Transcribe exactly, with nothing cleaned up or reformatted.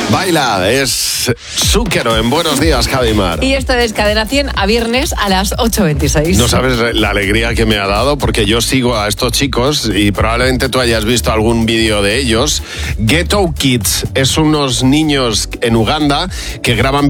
Baila, es Zúquero en Buenos Días, Javimar. Y esto es Cadena cien a viernes a las ocho veintiséis. No sabes la alegría que me ha dado porque yo sigo a estos chicos y probablemente tú hayas visto algún vídeo de ellos. Ghetto Kids es unos niños en Uganda que graban